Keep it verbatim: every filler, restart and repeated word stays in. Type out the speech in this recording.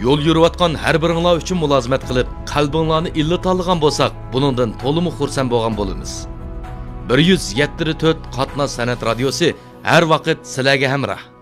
yo'l yurayotgan har biringlar uchun mulozimat qilib, qalbinglarni illit olgan bo'lsak, buningdan to'liq xursand bo'lgan bo'lamiz. bir yuz yetti nuqta to'rt Qatnaz san'at radiosi har vaqt sizlarga hamroh.